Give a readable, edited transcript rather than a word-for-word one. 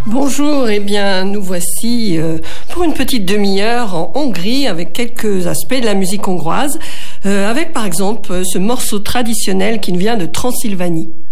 Bonjour, eh bien nous voici pour une petite demi-heure en Hongrie avec quelques aspects de la musique hongroise, avec par exemple ce morceau traditionnel qui nous vient de Transylvanie.